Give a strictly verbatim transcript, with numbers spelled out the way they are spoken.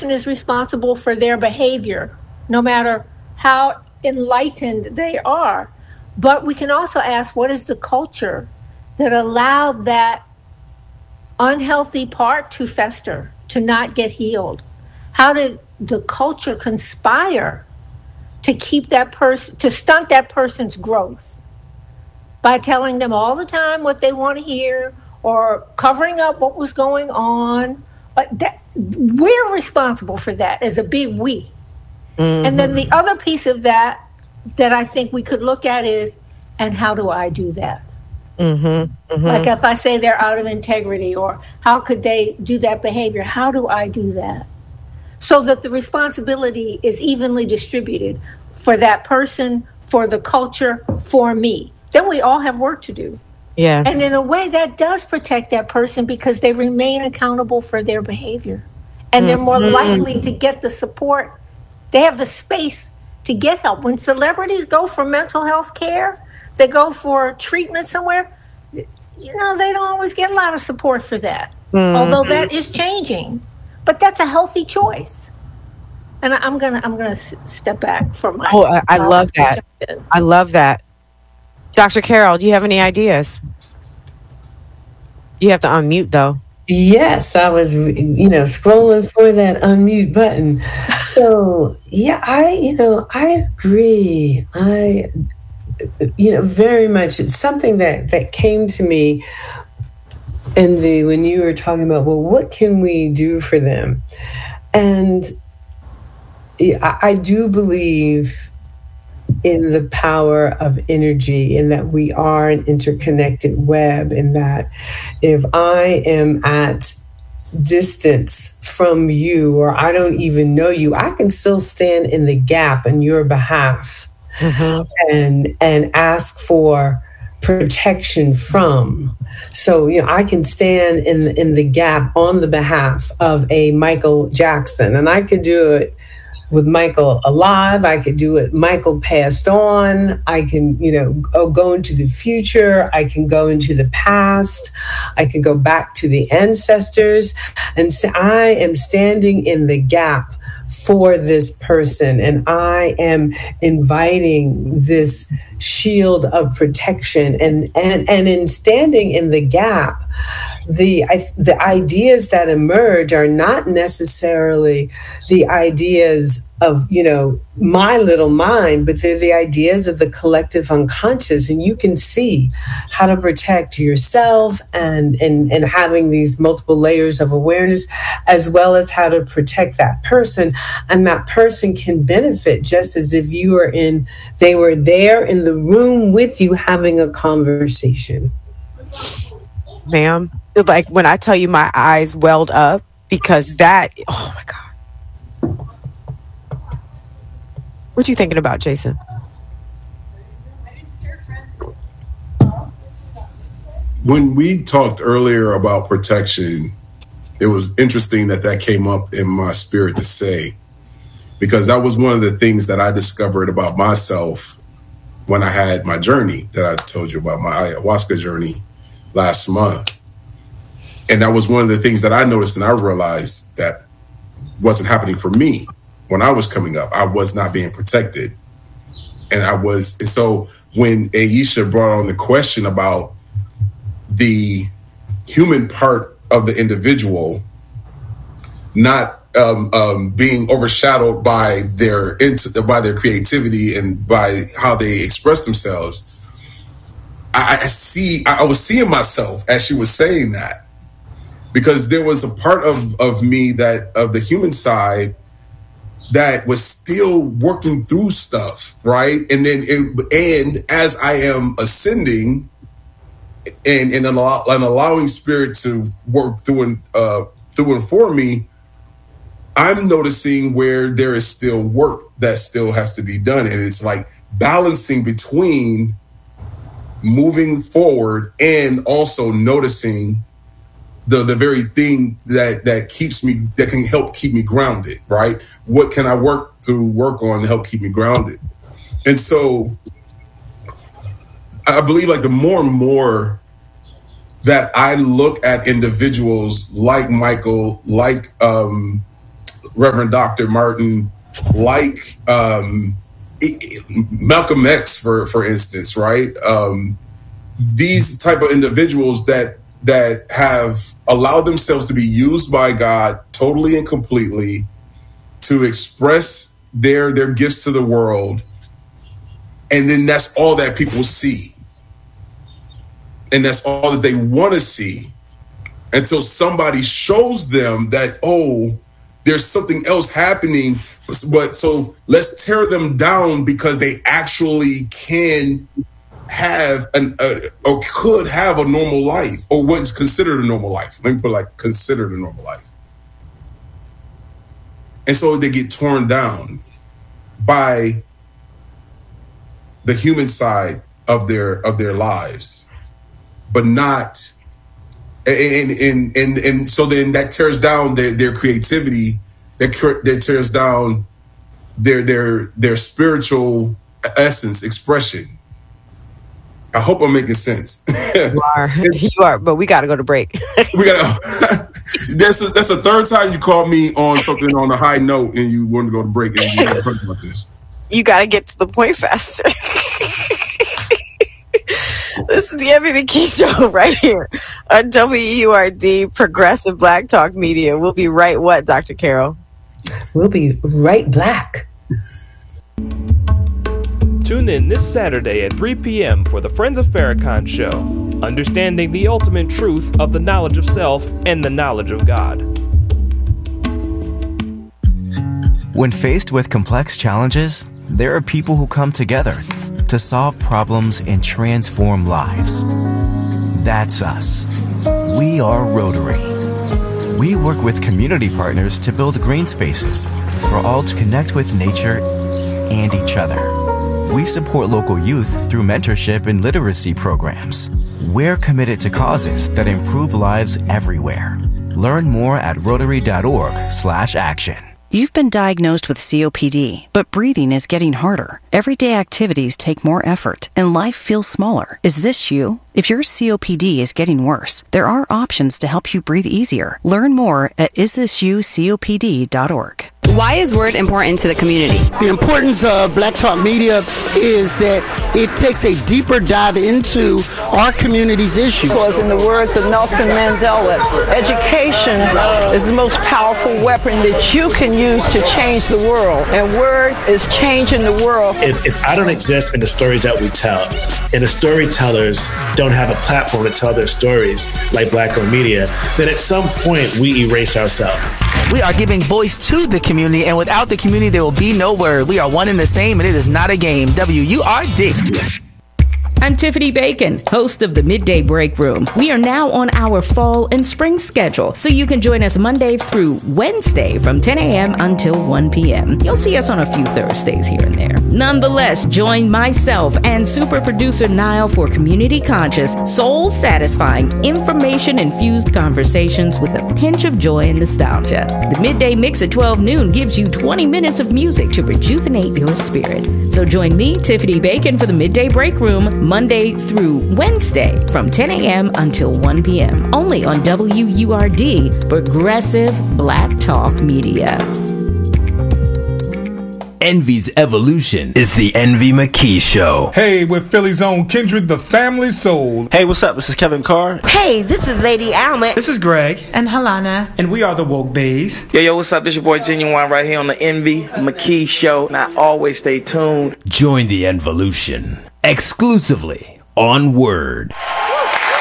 person is responsible for their behavior, no matter how enlightened they are. But we can also ask, what is the culture that allowed that unhealthy part to fester, to not get healed? How did the culture conspire to keep that person, to stunt that person's growth by telling them all the time what they want to hear or covering up what was going on? But that, we're responsible for that as a big we. Mm-hmm. And then the other piece of that that I think we could look at is, and how do I do that? Mm-hmm. Mm-hmm. Like if I say they're out of integrity, or how could they do that behavior? How do I do that? So that the responsibility is evenly distributed for that person, for the culture, for me. Then we all have work to do. Yeah. And in a way that does protect that person because they remain accountable for their behavior. And they're more likely to get the support. They have the space to get help. When celebrities go for mental health care, they go for treatment somewhere, you know, they don't always get a lot of support for that. Mm-hmm. Although that is changing. But that's a healthy choice. And I'm gonna I'm gonna step back from my. Oh, I, I love that. I love that. Doctor Carol, do you have any ideas? You have to unmute though. Yes, I was, you know, scrolling for that unmute button. So yeah, I, you know, I agree. I, you know, very much. It's something that that came to me in the when you were talking about, well, what can we do for them? And I, I do believe in the power of energy, in that we are an interconnected web, in that if I am at distance from you, or I don't even know you, I can still stand in the gap on your behalf, mm-hmm. and and ask for protection from. So, you know, I can stand in in the gap on the behalf of a Michael Jackson, and I could do it with Michael alive. I could do it Michael passed on. I can, you know, go, go into the future. I can go into the past. I can go back to the ancestors and say, I am standing in the gap for this person, and I am inviting this shield of protection. And and and in standing in the gap, the I, the ideas that emerge are not necessarily the ideas of, you know, my little mind, but they're the ideas of the collective unconscious. And you can see how to protect yourself and, and, and having these multiple layers of awareness, as well as how to protect that person. And that person can benefit just as if you were in, they were there in the room with you having a conversation. Ma'am, like when I tell you my eyes welled up, because that, oh my God. What you thinking about, Jason? When we talked earlier about protection, it was interesting that that came up in my spirit to say, because that was one of the things that I discovered about myself when I had my journey that I told you about, my ayahuasca journey last month. And that was one of the things that I noticed, and I realized that wasn't happening for me. When I was coming up, I was not being protected. And I was, and so when Aisha brought on the question about the human part of the individual not um, um, being overshadowed by their by their creativity and by how they express themselves, I, I see, I was seeing myself as she was saying that, because there was a part of, of me that, of the human side, that was still working through stuff, right? And then, it, and as I am ascending and, and, allow, and allowing spirit to work through and uh, through and for me, I'm noticing where there is still work that still has to be done. And it's like balancing between moving forward and also noticing the the very thing that that keeps me, that can help keep me grounded, right? What can I work through, work on to help keep me grounded? And so I believe, like, the more and more that I look at individuals like Michael, like um, Reverend Doctor Martin, like um, Malcolm X, for for instance, right? Um, these type of individuals that that have allowed themselves to be used by God totally and completely to express their their gifts to the world, and then that's all that people see, and that's all that they want to see, until somebody shows them that, oh, there's something else happening. But so let's tear them down because they actually can have an uh, or could have a normal life, or what is considered a normal life. Let me put it like considered a normal life. And so they get torn down by the human side of their of their lives, but not and and and and so then that tears down their, their creativity, that that tears down their their their spiritual essence, expression. I hope I'm making sense. You are, you are, but we got to go to break. we got. That's a, that's the third time you called me on something on a high note, and you wanted to go to break. And you never heard about this. You got to get to the point faster. This is the M V McKee Show right here on W U R D, Progressive Black Talk Media. We'll be right. What, Doctor Carol? We'll be right black. Tune in this Saturday at three p.m. for the Friends of Farrakhan Show, understanding the ultimate truth of the knowledge of self and the knowledge of God. When faced with complex challenges, there are people who come together to solve problems and transform lives. That's us. We are Rotary. We work with community partners to build green spaces for all to connect with nature and each other. We support local youth through mentorship and literacy programs. We're committed to causes that improve lives everywhere. Learn more at rotary.org slash action. You've been diagnosed with C O P D, but breathing is getting harder. Everyday activities take more effort, and life feels smaller. Is this you? If your C O P D is getting worse, there are options to help you breathe easier. Learn more at is this you C O P D dot org. Why is Word important to the community? The importance of Black Talk Media is that it takes a deeper dive into our community's issues. Because in the words of Nelson Mandela, education is the most powerful weapon that you can use to change the world. And Word is changing the world. If, if I don't exist in the stories that we tell, and the storytellers don't have a platform to tell their stories like Black-owned media, then at some point we erase ourselves. We are giving voice to the community, and without the community, there will be no Word. We are one and the same, and it is not a game. W U R D. I'm Tiffany Bacon, host of the Midday Break Room. We are now on our fall and spring schedule, so you can join us Monday through Wednesday from ten a.m. until one p.m. You'll see us on a few Thursdays here and there. Nonetheless, join myself and super producer Niall for community conscious, soul-satisfying, information-infused conversations with a pinch of joy and nostalgia. The Midday Mix at twelve noon gives you twenty minutes of music to rejuvenate your spirit. So join me, Tiffany Bacon, for the Midday Break Room, Monday through Wednesday from ten a.m. until one p.m. only on W U R D, Progressive Black Talk Media. Envy's evolution is the Envy McKee Show. Hey, with Philly's own Kindred, the family soul. Hey, what's up? This is Kevin Carr. Hey, this is Lady Alma. This is Greg. And Halana. And we are the Woke Bays. Yo, yo, what's up? This your boy Genuine right here on the Envy McKee Show. And I always stay tuned. Join the Envolution exclusively on Word.